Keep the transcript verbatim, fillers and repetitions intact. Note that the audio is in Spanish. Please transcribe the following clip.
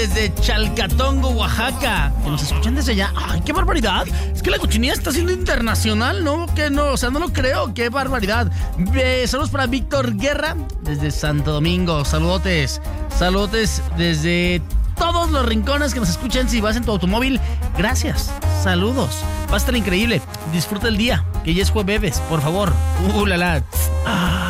Desde Chalcatongo, Oaxaca, que nos escuchan desde allá. ¡Ay, qué barbaridad! Es que la cochinilla está siendo internacional, ¿no? Que no, o sea, no lo creo. ¡Qué barbaridad! Eh, saludos para Víctor Guerra, desde Santo Domingo. Saludotes. Saludotes desde todos los rincones que nos escuchan. Si vas en tu automóvil, gracias. Saludos. Va a estar increíble. Disfruta el día, que ya es jueves, por favor. ¡Uh, la, la! Ah.